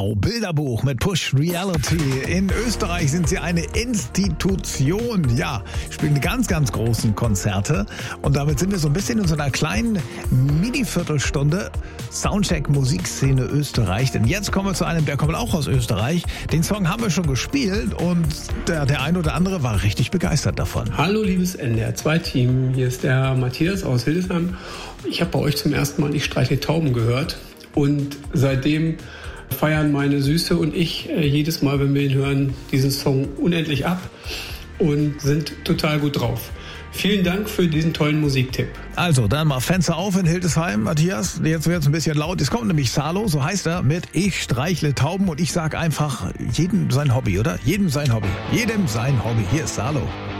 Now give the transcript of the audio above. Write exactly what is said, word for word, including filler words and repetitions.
Wow, Bilderbuch mit Push Reality. In Österreich sind sie eine Institution. Ja, spielen ganz, ganz großen Konzerte. Und damit sind wir so ein bisschen in so einer kleinen Mini-Viertelstunde Soundcheck Musikszene Österreich. Denn jetzt kommen wir zu einem, der kommt auch aus Österreich. Den Song haben wir schon gespielt und der, der ein oder andere war richtig begeistert davon. Hallo liebes N D R zwei Team, hier ist der Matthias aus Hildesheim. Ich habe bei euch zum ersten Mal Ich streichle Tauben gehört und seitdem feiern meine Süße und ich äh, jedes Mal, wenn wir ihn hören, diesen Song unendlich ab und sind total gut drauf. Vielen Dank für diesen tollen Musiktipp. Also, dann mal Fenster auf in Hildesheim, Matthias. Jetzt wird es ein bisschen laut. Es kommt nämlich Salo, so heißt er, mit Ich streichle Tauben und ich sag einfach, jedem sein Hobby, oder? Jedem sein Hobby. Jedem sein Hobby. Hier ist Salo.